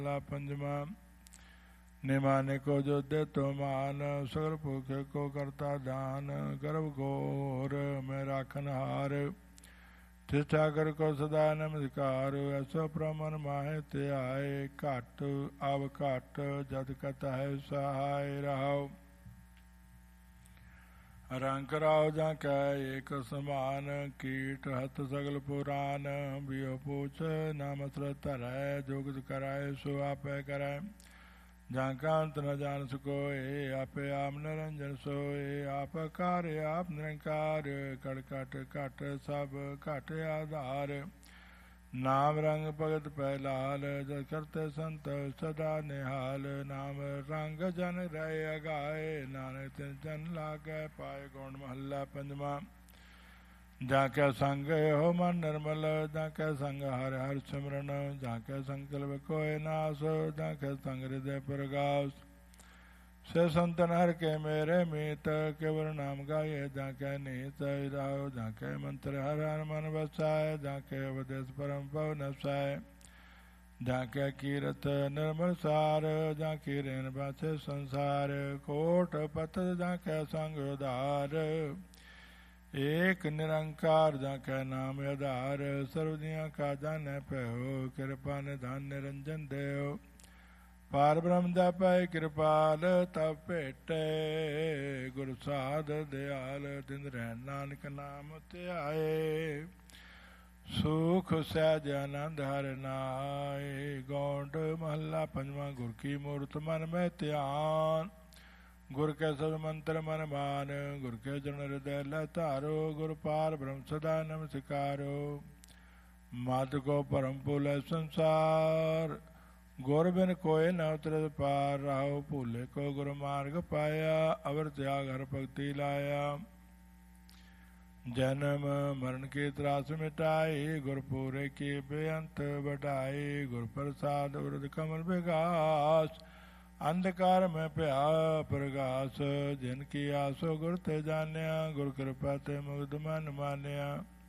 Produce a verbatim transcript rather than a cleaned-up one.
पंजमा निमाने को जो दे तो मान सगर भूखे को करता दान गर्भ घोर में राखन हार ठाकर को सदा नमस्कार ऐसो प्रमन माहे ते आए घट अब घट जद कत है सहाय रहो रंग राव जा कै एक समान कीट हत सगल पुराण बियो पूछ नाम धरै जोगत कराए सो आपै कराए जाका अंत न जान सकोए आपे आप निरंजन सोए आप कार्य आप निरंकार कड़ कट घट सब घट आधार नाम रंग भगत पैलाल जद करते संत सदा निहाल नाम रंग जन रहे अगाए नानक तिन जन लागे पाए गुण महला पंजवा जाके संग हो मन निर्मल जाके संग हर हर सिमरन जाके संकल्प कोय नास जाके संग हृदय प्रगास से संतन हर के मेरे मीत केवल नाम गाये जाके नीत राव जाके मंत्र हर हर मन बसाए जाके उपदेश परम पवन नसाए जाके कीरत निर्मल सार जाके रेन बासे संसार कोट पत जाके संग उदार एक निरंकार जाके नाम आधार सर्वदिया का जाने पे हो कृपा निधान निरंजन देव पार ब्रह्म दा पाए कृपाल तब भेटे गुरु साध दयाल दिन रहन नानक नाम त्याए सुख सहज आनंद हर नाए गौंड महला पंजवा गुर की मूर्त मन में ध्यान गुर के सब मंत्र मन मान गुर के जन हृदय लतारो गुर पार ब्रह्म सदा नमस्कारो मत को परम पुल संसार गुर बिन कोय न उतरत पार राहो भूले को गुरु मार्ग पाया अवर त्याग हर भक्ति लाया जन्म मरण की त्रास मिटाई गुर पूरे की बेअंत बढ़ाई गुर प्रसाद वृद कमल विकास अंधकार में प्या प्रकाश जिनकी आसो गुर ते जानिया गुर कृपा ते मुग्ध मन मानिया